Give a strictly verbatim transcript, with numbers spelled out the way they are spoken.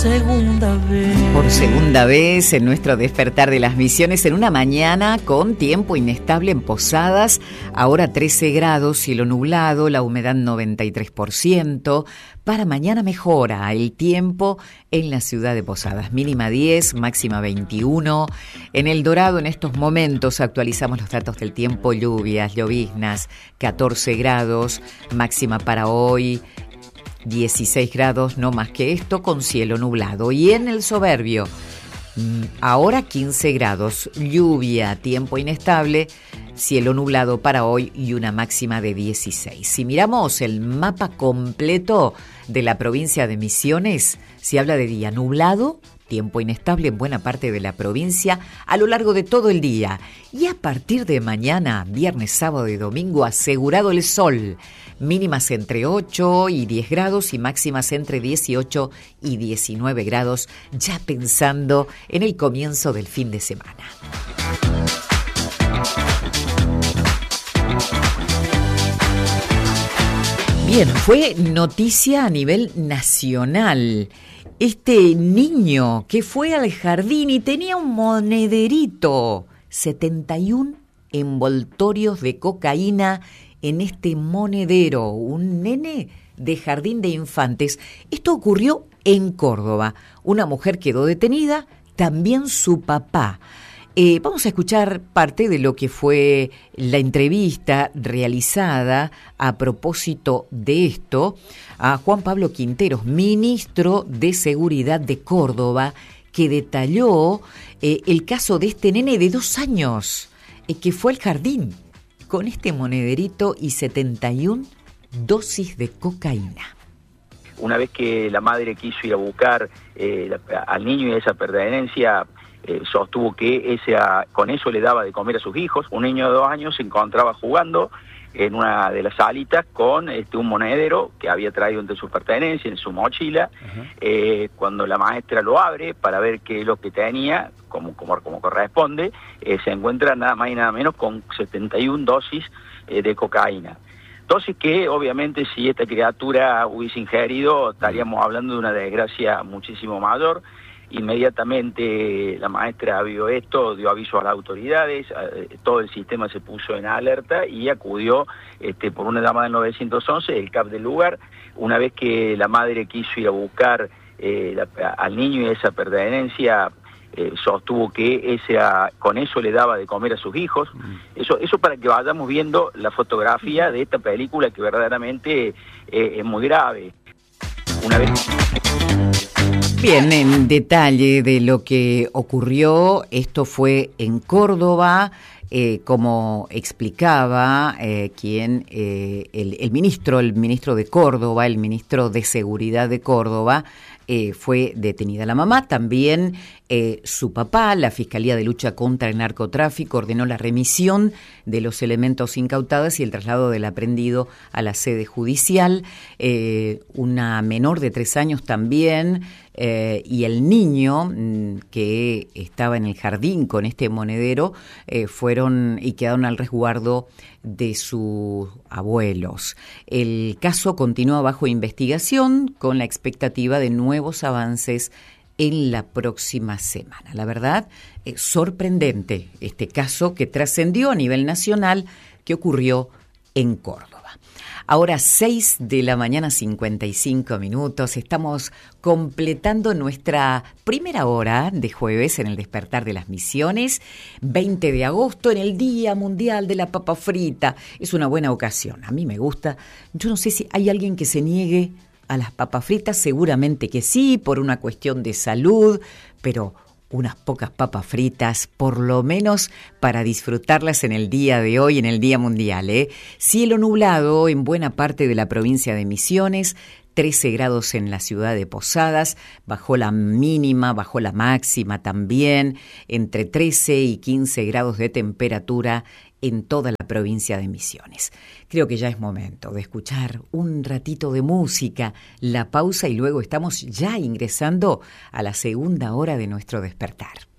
Segunda vez. Por segunda vez en nuestro despertar de las misiones, en una mañana con tiempo inestable en Posadas, ahora trece grados, cielo nublado, la humedad noventa y tres por ciento. Para mañana mejora el tiempo en la ciudad de Posadas, mínima diez, máxima veintiuno. En El Dorado en estos momentos actualizamos los datos del tiempo, lluvias, lloviznas, catorce grados, máxima para hoy dieciséis grados, no más que esto, con cielo nublado. Y en El Soberbio, ahora quince grados, lluvia, tiempo inestable, cielo nublado para hoy y una máxima de dieciséis. Si miramos el mapa completo de la provincia de Misiones, se habla de día nublado, tiempo inestable en buena parte de la provincia a lo largo de todo el día. Y a partir de mañana, viernes, sábado y domingo, asegurado el sol. Mínimas entre ocho y diez grados y máximas entre dieciocho y diecinueve grados, ya pensando en el comienzo del fin de semana. Bien, fue noticia a nivel nacional. Este niño que fue al jardín y tenía un monederito, setenta y uno envoltorios de cocaína en este monedero, un nene de jardín de infantes. Esto ocurrió en Córdoba. Una mujer quedó detenida, también su papá. Eh, vamos a escuchar parte de lo que fue la entrevista realizada a propósito de esto a Juan Pablo Quinteros, ministro de Seguridad de Córdoba, que detalló eh, el caso de este nene de dos años eh, que fue al jardín con este monederito y setenta y una dosis de cocaína. Una vez que la madre quiso ir a buscar eh, la, al niño y esa pertenencia, eh, sostuvo que ese, a, con eso le daba de comer a sus hijos. Un niño de dos años se encontraba jugando en una de las salitas con este, un monedero que había traído entre sus pertenencias, en su mochila. Uh-huh. Eh, cuando la maestra lo abre para ver qué es lo que tenía, como, como, como corresponde, eh, se encuentra nada más y nada menos con setenta y una dosis eh, de cocaína. Dosis que obviamente si esta criatura hubiese ingerido estaríamos hablando de una desgracia muchísimo mayor. Inmediatamente la maestra vio esto, dio aviso a las autoridades, todo el sistema se puso en alerta y acudió este, por una llamada del nueve once, el C A P del lugar. Una vez que la madre quiso ir a buscar eh, la, al niño y esa pertenencia, eh, sostuvo que ese, a, con eso le daba de comer a sus hijos. Eso, eso para que vayamos viendo la fotografía de esta película que verdaderamente eh, es muy grave. Una vez... Bien, en detalle de lo que ocurrió, esto fue en Córdoba, eh, como explicaba eh, quien, eh, el, el ministro, el ministro de Córdoba, el ministro de Seguridad de Córdoba, eh, fue detenida la mamá, también eh, su papá. La Fiscalía de Lucha contra el Narcotráfico ordenó la remisión de los elementos incautados y el traslado del aprendido a la sede judicial. Eh, una menor de tres años también, eh, y el niño mmm, que estaba en el jardín con este monedero eh, fueron y quedaron al resguardo de sus abuelos. El caso continúa bajo investigación con la expectativa de nuevos avances en la próxima semana. La verdad, es sorprendente este caso que trascendió a nivel nacional, que ocurrió en Córdoba. Ahora seis de la mañana, cincuenta y cinco minutos. Estamos completando nuestra primera hora de jueves en el Despertar de las Misiones, veinte de agosto, en el Día Mundial de la Papa Frita. Es una buena ocasión. A mí me gusta. Yo no sé si hay alguien que se niegue a las papas fritas, seguramente que sí, por una cuestión de salud, pero unas pocas papas fritas, por lo menos para disfrutarlas en el día de hoy, en el Día Mundial, ¿eh? Cielo nublado en buena parte de la provincia de Misiones, trece grados en la ciudad de Posadas, bajó la mínima, bajó la máxima también, entre trece y quince grados de temperatura en toda la provincia de Misiones. Creo que ya es momento de escuchar un ratito de música, la pausa y luego estamos ya ingresando a la segunda hora de nuestro despertar.